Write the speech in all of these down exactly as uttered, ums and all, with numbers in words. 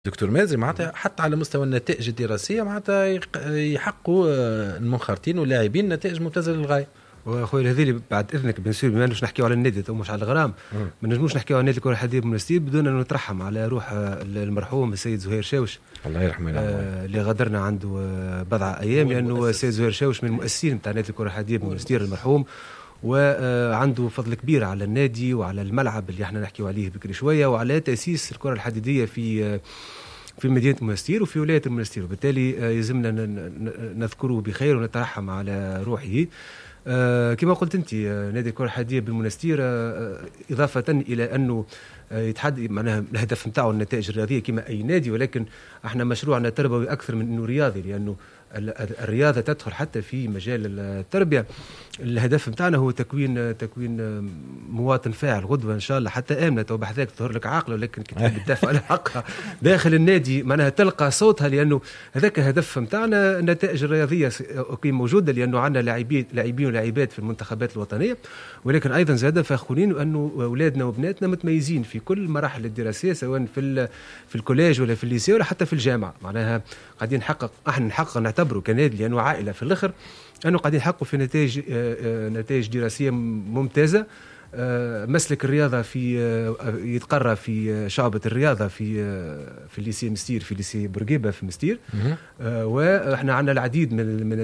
دكتور مازن معناتها حتى على مستوى النتائج الدراسيه معناتها يحققوا المنخرطين واللاعبين نتائج ممتازه للغايه. واخويا هذه بعد اذنك بنصير بما انه نحكيو على النادي ومش على الغرام، ما نجموش نحكيو على نادي الكره الحديديه بمنستير بدون ان نترحم على روح المرحوم السيد زهير شاوش الله يرحمه آه اللي غادرنا عنده بضع ايام، لانه السيد زهير شاوش من المؤسسين نتاع نادي الكره الحديديه بمنستير المرحوم، وعنده فضل كبير على النادي وعلى الملعب اللي احنا نحكيو عليه بكري شويه، وعلى تاسيس الكره الحديديه في في مدينه المنستير وفي ولايه المنستير، وبالتالي يلزمنا نذكره بخير ونترحم على روحه. آه كما قلت انت نادي الكره الحديديه بالمنستير آه اضافه الى انه آه يتحدد معناها الهدف نتاعو النتائج الرياضيه كما اي نادي، ولكن احنا مشروعنا تربوي اكثر من انه رياضي، لانه الرياضه تدخل حتى في مجال التربيه. الهدف نتاعنا هو تكوين تكوين مواطن فاعل غدوه ان شاء الله، حتى امنه تو بحذاك تظهر لك عاقله، ولكن كي تدافع على حقها داخل النادي معناها تلقى صوتها، لانه هذاك الهدف نتاعنا. النتائج الرياضيه اوكي موجوده لانه عندنا لاعبين لاعبين ولاعبات في المنتخبات الوطنيه، ولكن ايضا زاد فاخرين انه اولادنا وبناتنا متميزين في كل المراحل الدراسيه، سواء في في الكوليج ولا في الليسي ولا حتى في الجامعه. معناها قاعدين نحقق احنا نحقق نعتبره كنادي لانه عائله في الاخر انه قاعدين نحققوا في نتائج نتائج دراسيه ممتازه. مسلك الرياضه في يتقرى في شعبه الرياضه في في الليسي مستير في ليسي بورقيبه في مستير، واحنا عندنا العديد من من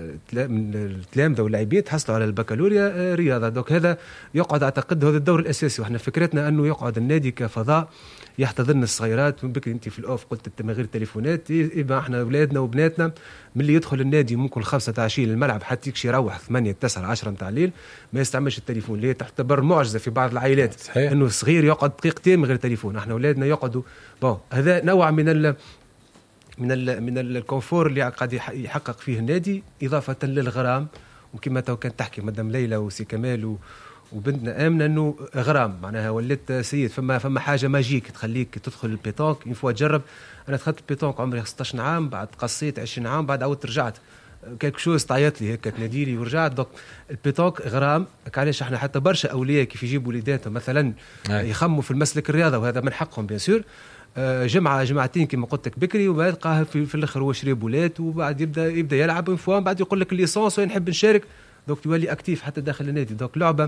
من التلامذه واللاعبين تحصلوا على البكالوريا رياضه. دوك هذا يقعد اعتقد هذا الدور الاساسي، واحنا فكرتنا انه يقعد النادي كفضاء يحتضن الصغيرات. من بكري انت في الاوف قلت من غير تليفونات، يبقى احنا اولادنا وبناتنا من اللي يدخل النادي ممكن خمسة عشر الملعب حتى يكشي يروح ثمانية تسعة عشرة نتاع الليل ما يستعملش التليفون، اللي تعتبر معجزه في بعض العائلات صحيح. انه الصغير يقعد دقيقتين من غير تليفون. احنا اولادنا يقعدوا بون هذا نوع من ال من ال من الكونفور اللي قاعد يحقق فيه النادي، اضافه للغرام. وكما تو كانت تحكي مدام ليلى وسي كمال و وبنتنا امنه انه غرام معناها ولات سيد فما فما حاجه ماجيك تخليك تدخل البيتونك اون فوا تجرب. انا دخلت البيتونك عمري ستة عشر عام، بعد قصيت عشرين عام، بعد عاودت رجعت كيك شوز تعيط لي هيك تنادي لي ورجعت. دوك البيتونك غرام. علاش احنا حتى برشا اولياء كيف يجيبوا وليداتهم مثلا يخموا في المسلك الرياضه، وهذا من حقهم بيان سور، جمعه جمعتين كما قلت لك بكري، وبعد قاها في, في الاخر هو شري بولات، وبعد يبدا يبدا يلعب اون فوا، بعد يقول لك الليسونس وين نحب نشارك، دوك تولي اكتيف حتى داخل النادي. دوك لعبه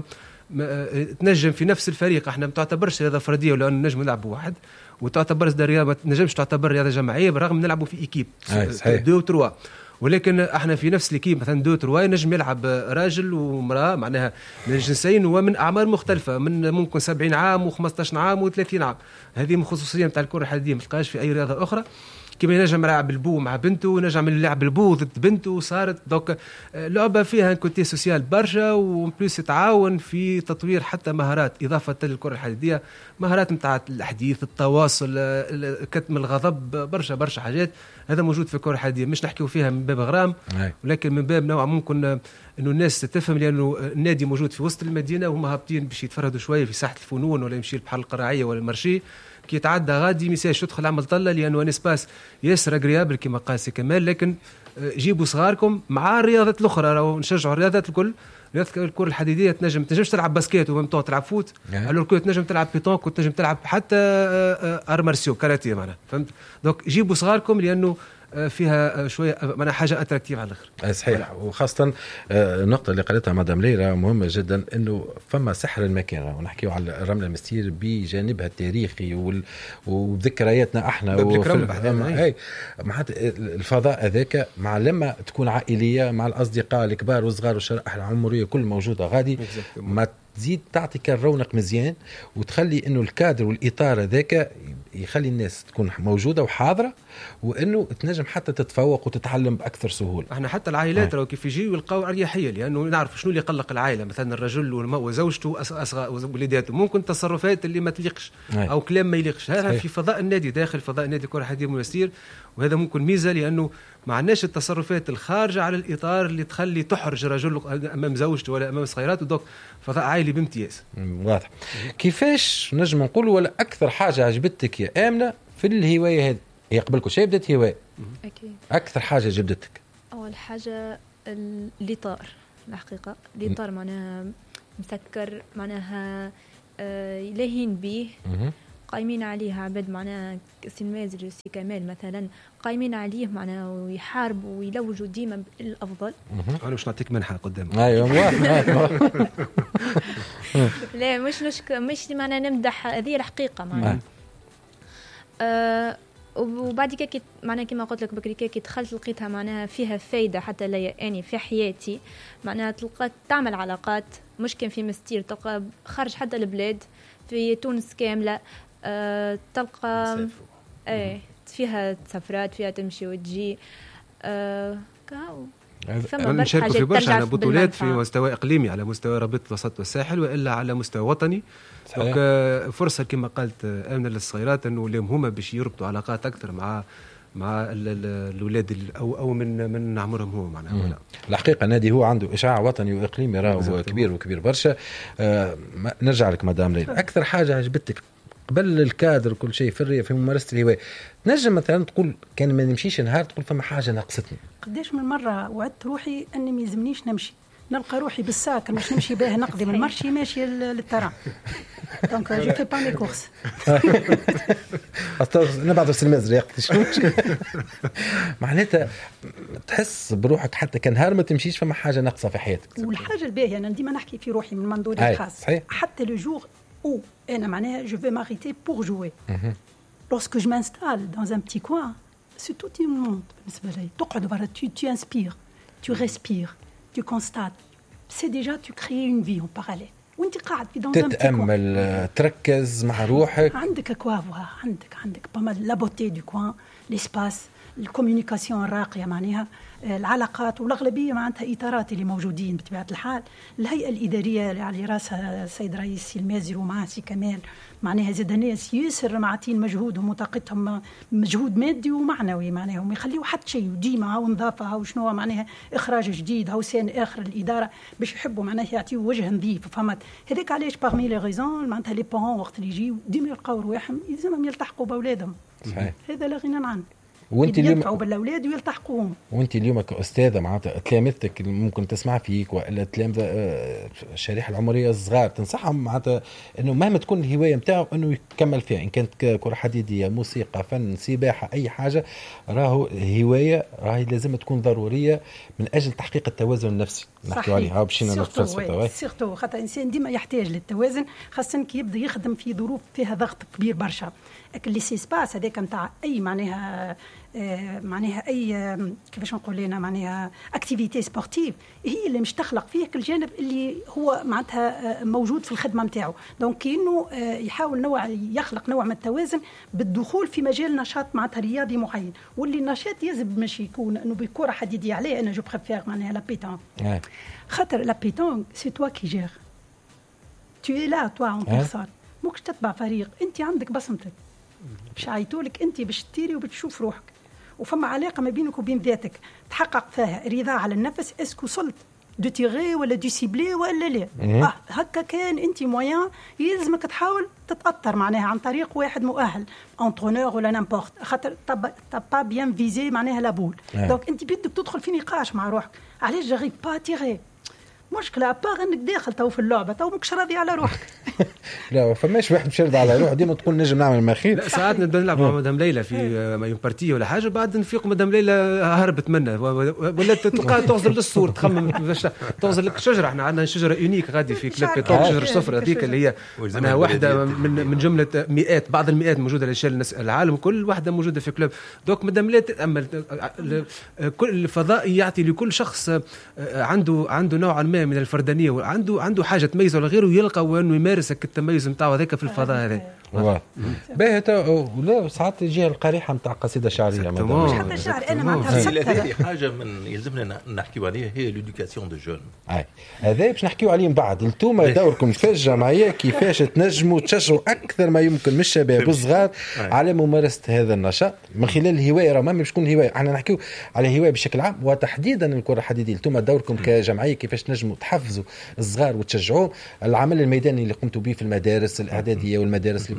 تنجم في نفس الفريق، احنا ما تعتبرش رياضه فرديه ولا نجم نلعب واحد، وتعتبر رياضه ما تنجمش تعتبر رياضه جماعيه بالرغم نلعبوا في ايكيب دو تروا، ولكن احنا في نفس الكيم مثلا دو تروا نجم يلعب راجل ومراه معناها من الجنسين ومن اعمار مختلفه، من ممكن سبعين عام و15 عام وثلاثين عام. هذه من خصوصيه نتاع الكره الحديديه ما تلقاهاش في اي رياضه اخرى. كيما ينجم يلعب البو مع بنته ونجم يلعب البو ضد بنته، وصارت دوك لعبه فيها كوتي سوسيال برشا، وبليس يتعاون في تطوير حتى مهارات اضافه للكره الحديديه، مهارات نتاع الحديث، التواصل، كتم الغضب، برشا برشا حاجات. هذا موجود في الكره الحديديه، مش نحكيو فيها من باب غرام ولكن من باب نوع ممكن انه الناس تفهم، لانه النادي موجود في وسط المدينه وهم هابطين باش يتفرهدوا شويه في ساحه الفنون ولا يمشي البحر القراعيه ولا المرشي، كي يتعدى غادي ميساج يدخل عمل طله، لانه ان سباس ياسر اغريابل كما قال سي كمال. لكن جيبوا صغاركم مع الرياضات الاخرى، راهو نشجعوا الرياضات الكل. الكره الحديديه تنجم تنجمش تلعب باسكيت وممتع تلعب فوت، الو كنت تنجم تلعب بيتونك وتنجم تلعب حتى ار مارسيو كاراتيه معناها، فهمت؟ دونك جيبوا صغاركم لانه فيها شويه معناها حاجه اتراكتيف على الاخر. صحيح. وخاصه النقطه اللي قالتها مدام ليلى مهمه جدا، انه فما سحر المكان، ونحكيو على الرمله المستير بجانبها التاريخي وذكرياتنا احنا وفي معناتها الفضاء هذاك مع لما تكون عائليه مع الاصدقاء الكبار والصغار والشرائح العمريه كل موجوده غادي ما تزيد تعطيك الرونق مزيان، وتخلي انه الكادر والاطار هذاك يخلي الناس تكون موجوده وحاضره، وانه تنجم حتى تتفوق وتتعلم باكثر سهوله. احنا حتى العائلات راهو كيف يجيو يلقاو اريحيه، لانه نعرف شنو اللي يقلق العائله، مثلا الرجل وزوجته اصغر وليداته، ممكن تصرفات اللي ما تليقش او كلام ما يليقش. هذا في فضاء النادي، داخل فضاء النادي الكره الحديديه المنستير، وهذا ممكن ميزه، لانه ما عندناش التصرفات الخارجه على الاطار اللي تخلي تحرج رجل امام زوجته ولا امام صغيراته. دوك فضاء عائلي بامتياز. واضح. كيفاش نجم نقولوا ولا اكثر حاجه عجبتك يا امنه في الهوايه هذه؟ هي قبل كل شيء بدات هوايه اكيد. اكثر حاجه جبدتك؟ اول حاجه الاطار، الحقيقه الاطار معناها مسكر، معناها آه لاهين به، قايمين عليه عباد معناها سي المازري وسي كمال مثلا قايمين عليه معناها ويحاربوا ويلوجوا ديما الافضل. انا مش نعطيك منحه قدام. ايوه لا مش نشك مش معناها نمدح، هذه الحقيقه معناها. آه وبعد كي معناها كما قلت لك بكري كي دخلت لقيتها معناها فيها فايده حتى لا يعني في حياتي معناها تلقى تعمل علاقات مش كان في مستير تلقى خارج حتى البلاد في تونس كامله. أه تلقى ايه فيها سفرات فيها تمشي وتجي. أه نشاركوا في برشا على بطولات في مستوى اقليمي على مستوى رابطه الوسط والساحل والا على مستوى وطني. دونك فرصه كما قالت امنه للصغيرات انه اللي هما باش يربطوا علاقات اكثر مع مع الاولاد او او من من عمرهم هو معناها. الحقيقه نادي هو عنده اشعاع وطني واقليمي راهو كبير وكبير برشا. آه نرجع لك مدام ليلى، اكثر حاجه عجبتك قبل الكادر كل شيء في في ممارسه الهوايه، نجم مثلا تقول كان ما نمشيش نهار تقول فما حاجه ناقصتني؟ قداش من مره وعدت روحي اني ما يلزمنيش نمشي، نلقى روحي بالساكن باش نمشي باه نقضي من المرشي ماشي للترام. دونك جو في با مي كورس. نبعث السلمازري يقضي شنو معناتها تحس بروحك حتى كان نهار ما تمشيش فما حاجه ناقصه في حياتك. والحاجه الباهيه انا ديما نحكي في روحي من منظوري الخاص، حتى لو جور او انا معناها جو في ماريتي بور جوي. lorsque je m'installe dans un petit coin c'est tout un monde بالنسبه لي. تقعد برا tu tu inspires, tu respires, tu constates, c'est déjà tu crées une vie en parallèle وانت قاعد في dans un petit coin تتامل تركز مع روحك. عندك كوافوا عندك عندك بمال لا بوتي دو كوان ليسباس الكوميونيكاسيون الراقيه معناها العلاقات والاغلبيه معناتها اطارات اللي موجودين بطبيعه الحال. الهيئه الاداريه اللي على راسها السيد رئيس المازري ومعه سي كمال معناها زاد ناس ياسر معطين مجهودهم وطاقتهم مجهود مادي ومعنوي معناها وما يخليوا حتى شيء وديما هاو نظافه هاو شنو معناها اخراج جديد هاو سان اخر الاداره باش يحبوا معناها يعطيوا وجه نظيف. فهمت هذاك علاش باغمي لي ريزون معناتها لي بارون وقت اللي يجيو ديما يلقاو رواحهم يلزمهم يلتحقوا باولادهم. صحيح. هذا لا غنى عنه. وانت اليوم يدفعوا بالاولاد ويلتحقوهم. وانت اليوم كاستاذه معناتها تلامذتك ممكن تسمع فيك والا تلامذه الشريحه العمريه الصغار تنصحهم معناتها انه مهما تكون الهوايه نتاعو انه يكمل فيها ان كانت كره حديديه موسيقى فن سباحه اي حاجه راهو هوايه راهي لازم تكون ضروريه من اجل تحقيق التوازن النفسي نحكيو عليها ها بشينا نفلسفه سيرتو خاطر الانسان ديما يحتاج للتوازن خاصه كي يبدا يخدم في ظروف فيها ضغط كبير برشا. لكن اللي سيسباس هذاك نتاع اي معناها آه معناها اي آه كيفاش نقول لنا معناها اكتيفيتي سبورتيف هي اللي مش تخلق فيك الجانب اللي هو معناتها آه موجود في الخدمه نتاعو. دونك كانه آه يحاول نوع يخلق نوع من التوازن بالدخول في مجال نشاط معناتها رياضي معين واللي النشاط يجب مش يكون انه بكره حديديه عليه. انا جو بريفير معناها لا بيتون خاطر لا بيتون سي توا كي جير tu es là toi en personne موكش تتبع فريق انت عندك بصمتك باش عيطولك انت باش تطيري وبتشوف روحك وفما علاقه ما بينك وبين ذاتك تحقق فيها رضا على النفس. اسكو صلت دو تيغي ولا دو سيبلي ولا لا اه هكا كان انت مويان يلزمك تحاول تتاثر معناها عن طريق واحد مؤهل انترونور ولا نامبورت خاطر تا با بيان فيزي معناها لا بول. دونك انت بدك تدخل في نقاش مع روحك علاش جاري با تيغي مشكلة أباغ أنك داخل تو في اللعبة تو مكش راضي على روحك. لا فماش واحد مشرد على روح ديما تقول نجم نعمل ما خير. لا ساعات نبدا نلعب مع مدام ليلى في يوم بارتيه ولا حاجة بعد نفيق مدام ليلى هربت منها ولا تلقى تغزر للصور تخمم باش تغزر لك شجرة. احنا عندنا شجرة يونيك غادي في كلاب بيتون شجرة صفر هذيك اللي هي أنا واحدة من من جملة مئات بعض المئات موجودة للشال العالم كل واحدة موجودة في كلاب. دوك مدام ليلى تأمل كل الفضائي يعطي لكل شخص عنده عنده نوعا ما من الفردانية وعنده عنده حاجة تميزه ولا غيره يلقى وانه يمارس التميز نتاعو هذاك في الفضاء هذا. واه باهي ولا ساعات يجي القريحه نتاع قصيده شعريه مش حتى شعر انا معناتها هذه حاجه من يلزمنا نحكيو عليها هي ليدوكاسيون دو جون. اي هذا باش نحكيو عليه من بعد. انتم دوركم في الجمعيه كيفاش تنجموا تشجعوا اكثر ما يمكن من الشباب والصغار على ممارسه هذا النشاط من خلال الهوايه. راه ما باش تكون هوايه احنا نحكيو على هوايه بشكل عام وتحديدا الكره الحديديه. انتم دوركم كجمعيه كيفاش تنجموا تحفزوا الصغار وتشجعوهم. العمل الميداني اللي قمتوا به في المدارس الاعداديه والمدارس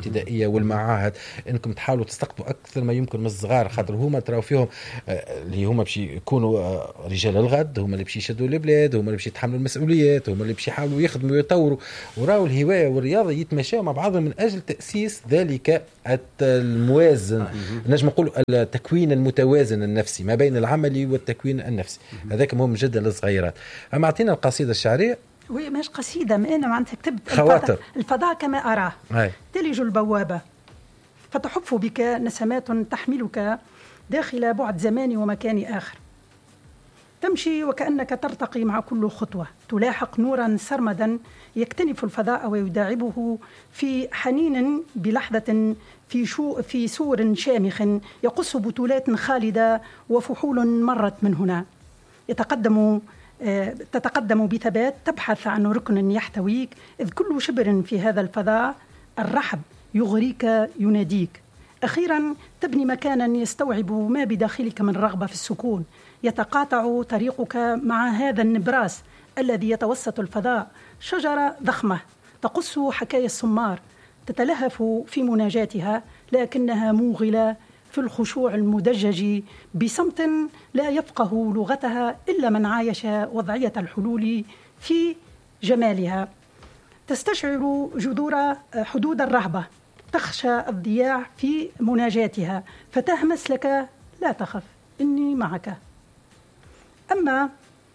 الابتدائيه والمعاهد انكم تحاولوا تستقطبوا اكثر ما يمكن من الصغار، خاطر هما تراو فيهم اللي هما باش يكونوا رجال الغد، هما اللي باش يشدوا البلاد، هما اللي باش يتحملوا المسؤوليات، هما اللي باش يحاولوا يخدموا ويطوروا، وراو الهوايه والرياضه يتماشاوا مع بعضهم من اجل تاسيس ذلك الموازن، نجم نقول التكوين المتوازن النفسي ما بين العملي والتكوين النفسي. هذاك مهم جدا للصغيرات. اما اعطينا القصيده الشعريه. وي مش قصيده، ما انا معناتها كتبت خواطر. الفضاء كما اراه. هاي. تلج البوابه فتحف بك نسمات تحملك داخل بعد زمان ومكان آخر، تمشي وكأنك ترتقي مع كل خطوة، تلاحق نورا سرمدا يكتنف الفضاء ويداعبه في حنين بلحظة في, شو في سور شامخ يقص بطولات خالدة وفحول مرت من هنا. يتقدم تتقدم بثبات، تبحث عن ركن يحتويك، إذ كل شبر في هذا الفضاء الرحب يغريك يناديك. أخيرا تبني مكانا يستوعب ما بداخلك من رغبة في السكون، يتقاطع طريقك مع هذا النبراس الذي يتوسط الفضاء، شجرة ضخمة تقص حكاية السمار، تتلهف في مناجاتها لكنها موغلة في الخشوع المدجج بصمت لا يفقه لغتها إلا من عايش وضعية الحلول في جمالها. تستشعر جذور حدود الرهبة، تخشى الضياع في مناجاتها، فتهمس لك لا تخف إني معك. أما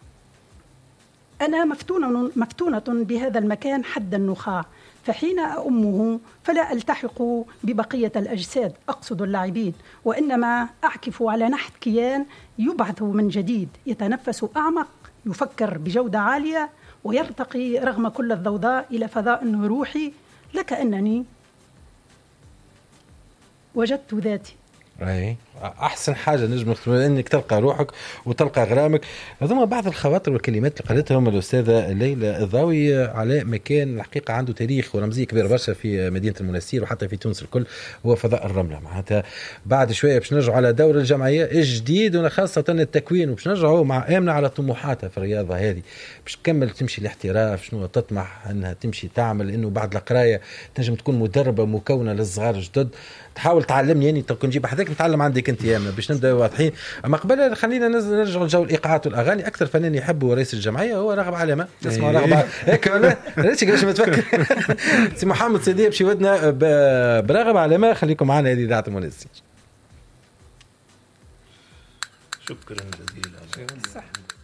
أنا مفتونة, مفتونة بهذا المكان حد النخاع، فحين أؤمه فلا ألتحق ببقية الأجساد، أقصد اللاعبين، وإنما أعكف على نحت كيان يبعث من جديد، يتنفس أعمق، يفكر بجودة عالية، ويرتقي رغم كل الضوضاء إلى فضاء روحي، لكأنني وجدت ذاتي. اي احسن حاجه نجم نختبرها انك تلقى روحك وتلقى غرامك. هذوما بعض الخواطر والكلمات اللي قالتهم الاستاذه ليلى الضاوي على مكان الحقيقه عنده تاريخ ورمزيه كبيره برشا في مدينه المنستير وحتى في تونس الكل، هو فضاء الرمله. معناتها بعد شويه باش نرجعوا على دور الجمعيه الجديد وخاصه التكوين، وباش نرجعوا مع امنه على طموحاتها في الرياضه هذه، باش تكمل تمشي الاحتراف، شنو تطمح انها تمشي تعمل، انه بعد القرايه تنجم تكون مدربه مكونه للصغار الجدد. تحاول تعلمني يعني تكون نجيب حذاك نتعلم عندك انت يا باش نبدا واضحين. اما قبل خلينا نرجعوا لجو الايقاعات والاغاني. اكثر فنان يحبه رئيس الجمعيه هو راغب علامه، اسمه راغب هيك ولا ليش كيفاش ما تفكر سي محمد سيدي بشي ودنا براغب علامه. خليكم معنا، هذه اذاعه المنستير. شكرا جزيلا.